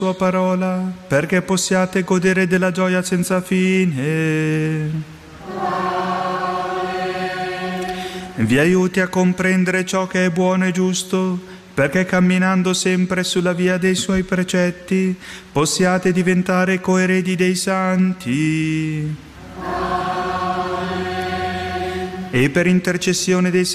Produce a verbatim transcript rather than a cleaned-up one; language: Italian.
Sua parola, perché possiate godere della gioia senza fine. Vi aiuti a comprendere ciò che è buono e giusto, perché camminando sempre sulla via dei Suoi precetti possiate diventare coeredi dei santi. E per intercessione dei